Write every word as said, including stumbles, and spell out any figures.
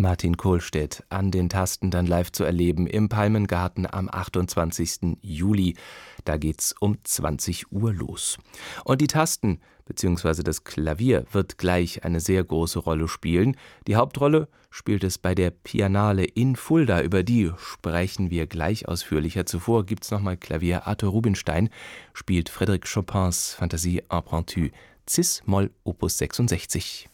Martin Kohlstedt an den Tasten dann live zu erleben im Palmengarten am achtundzwanzigsten Juli. Da geht's um zwanzig Uhr los. Und die Tasten bzw. das Klavier wird gleich eine sehr große Rolle spielen. Die Hauptrolle spielt es bei der Pianale in Fulda. Über die sprechen wir gleich ausführlicher. Zuvor gibt's nochmal Klavier. Arthur Rubinstein spielt Frédéric Chopins Fantasie Impromptue Cis-Moll Opus sechsundsechzig.